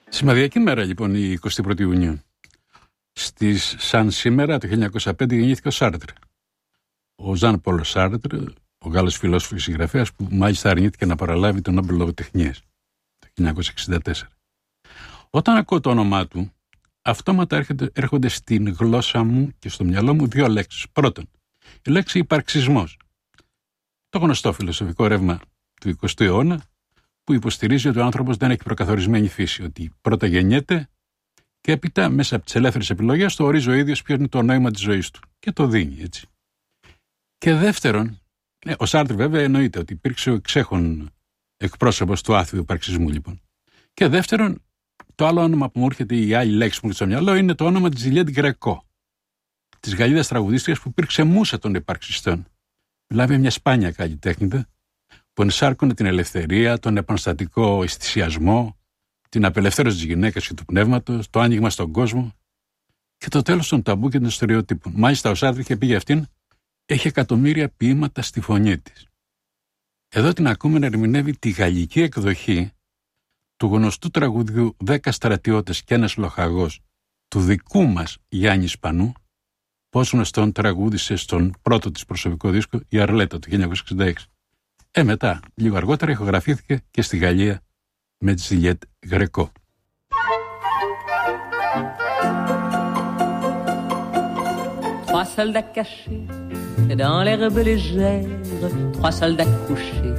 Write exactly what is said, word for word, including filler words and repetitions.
Σημαδιακή μέρα λοιπόν η εικοστή πρώτη Ιουνίου. Στις, σαν σήμερα το χίλια εννιακόσια πέντε γεννήθηκε ο Σάρτρ. Ο Ζαν Πολ Σάρτρ, ο Γάλλος φιλόσοφος συγγραφέας που μάλιστα αρνήθηκε να παραλάβει τον Νόμπελ Λογοτεχνίας το χίλια εννιακόσια εξήντα τέσσερα. Όταν ακούω το όνομά του, αυτόματα έρχονται, έρχονται στην γλώσσα μου και στο μυαλό μου δύο λέξεις. Πρώτον, η λέξη υπαρξισμός. Το γνωστό φιλοσοφικό ρεύμα του εικοστού αιώνα που υποστηρίζει ότι ο άνθρωπος δεν έχει προκαθορισμένη φύση, ότι πρώτα γεννιέται και έπειτα μέσα από τις ελεύθερες επιλογές το ορίζει ο ίδιος ποιο είναι το νόημα της ζωής του και το δίνει, έτσι. Και δεύτερον, ναι, ο Σάρτρ βέβαια εννοείται ότι υπήρξε ο εξέχων εκπρόσωπος του άθιου υπαρξισμού λοιπόν. Και δεύτερον, το άλλο όνομα που μου έρχεται, η άλλη λέξη που μου έρχεται στο μυαλό είναι το όνομα της Ζιλιέτ Γκρεκό, της Γαλλίδας τραγουδίστριας που υπήρξε μούσα των υπαρξιστών. Δηλαδή μια σπάνια καλλιτέχνηδα που ενσάρκωνε την ελευθερία, τον επαναστατικό αισθησιασμό, την απελευθέρωση της γυναίκας και του πνεύματος, το άνοιγμα στον κόσμο και το τέλος των ταμπού και των στερεοτύπων. Μάλιστα ο Σάρτρ είχε πει για αυτήν, έχει εκατομμύρια ποίηματα στη φωνή της. Εδώ την ακούμε να ερμηνεύει τη γαλλική εκδοχή του γνωστού τραγουδιού «Δέκα στρατιώτες και ένας λοχαγός» του δικού μας Γιάννη Σπανού, πώς γνωστόν τραγούδισε στον πρώτο της προσωπικό δίσκο «Η Αρλέτα» του χίλια εννιακόσια εξήντα έξι. Ε, μετά, λίγο αργότερα, ηχογραφήθηκε και στη Γαλλία με τη Ζιλιέτ Γκρεκό. Trois soldats cachés dans l'herbe légère, trois soldats couchés